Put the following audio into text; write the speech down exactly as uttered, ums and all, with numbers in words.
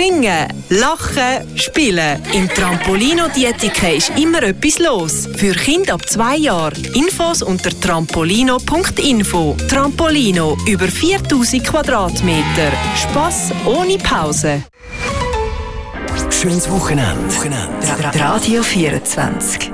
Springen, lachen, spielen. Im Trampolino Dietike ist immer etwas los. Für Kinder ab zwei Jahren. Infos unter trampolino punkt info. Trampolino, über viertausend Quadratmeter. Spass ohne Pause. Schönes Wochenende. Wochenende. Radio vierundzwanzig.